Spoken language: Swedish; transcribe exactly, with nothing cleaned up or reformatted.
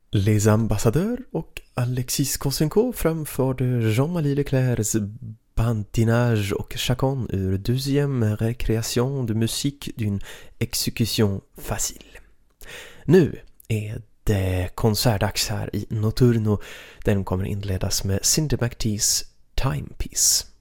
Les Ambassadeurs och Alexis Kosenko framförde Jean-Marie Leclercs Bantinage och Chacon ur Deuxième Récréation de Musique d'une Exécution Facile. Nu är det konsertdags här i Notturno. Den kommer inledas med Cindy McTees Timepiece.